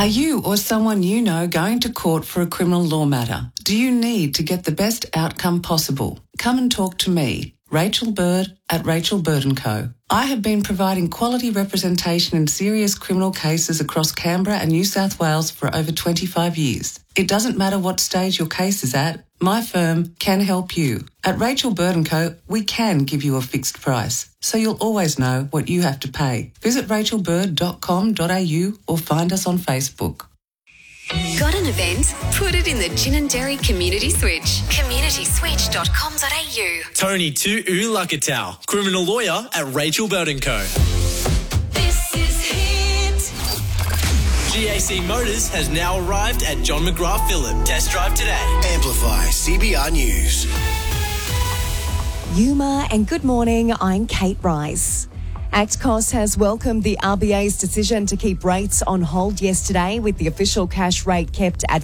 Are you or someone you know going to court for a criminal law matter? Do you need to get the best outcome possible? Come and talk to me, Rachel Bird at Rachel Bird & Co. I have been providing quality representation in serious criminal cases across Canberra and New South Wales for over 25 years. It doesn't matter what stage your case is at, my firm can help you. At Rachel Bird & Co, we can give you a fixed price, so you'll always know what you have to pay. Visit rachelbird.com.au or find us on Facebook. Got an event? Put it in the Gin & Dairy Community Switch. communityswitch.com.au. Tony Tu'u Lakatau, criminal lawyer at Rachel Bird & Co. This is Hit. GAC Motors has now arrived at John McGrath Phillip. Test drive today. Amplify CBR News. Yuma and good morning, I'm Kate Rice. ACTCOS has welcomed the RBA's decision to keep rates on hold yesterday, with the official cash rate kept at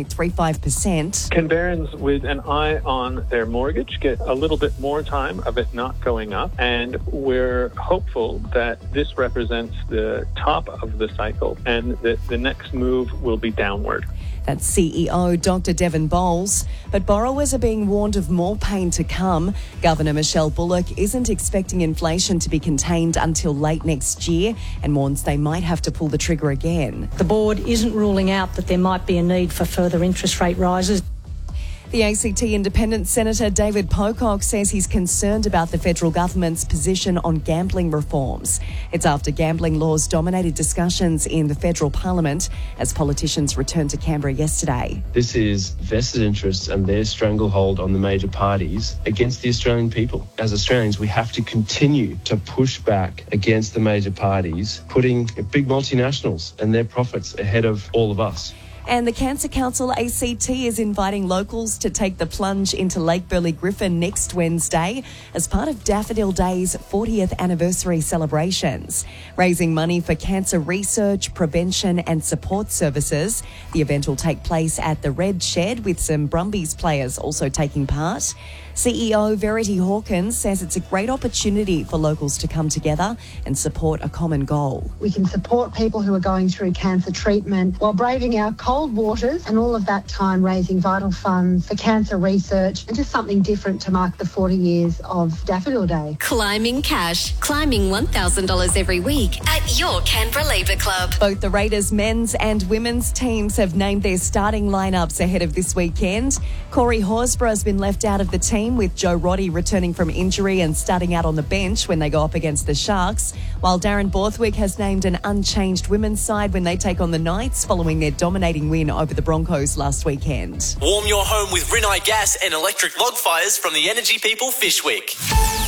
4.35%. Canberrans with an eye on their mortgage get a little bit more time of it not going up, and we're hopeful that this represents the top of the cycle and that the next move will be downward. That's CEO Dr. Devon Bowles. But borrowers are being warned of more pain to come. Governor Michelle Bullock isn't expecting inflation to be contained until late next year and warns they might have to pull the trigger again. The board isn't ruling out that there might be a need for further interest rate rises. The ACT Independent Senator David Pocock says he's concerned about the federal government's position on gambling reforms. It's after gambling laws dominated discussions in the federal parliament as politicians returned to Canberra yesterday. This is vested interests and their stranglehold on the major parties against the Australian people. As Australians, we have to continue to push back against the major parties, putting big multinationals and their profits ahead of all of us. And the Cancer Council ACT is inviting locals to take the plunge into Lake Burley Griffin next Wednesday as part of Daffodil Day's 40th anniversary celebrations. Raising money for cancer research, prevention and support services. The event will take place at the Red Shed, with some Brumbies players also taking part. CEO Verity Hawkins says it's a great opportunity for locals to come together and support a common goal. We can support people who are going through cancer treatment while braving our cold waters, and all of that time raising vital funds for cancer research and just something different to mark the 40 years of Daffodil Day. Climbing cash. Climbing $1,000 every week at your Canberra Labour Club. Both the Raiders men's and women's teams have named their starting lineups ahead of this weekend. Corey Horsburgh has been left out of the team, with Joe Roddy returning from injury and starting out on the bench when they go up against the Sharks, while Darren Borthwick has named an unchanged women's side when they take on the Knights following their dominating win over the Broncos last weekend. Warm your home with Rinnai Gas and electric log fires from the Energy People Fishwick.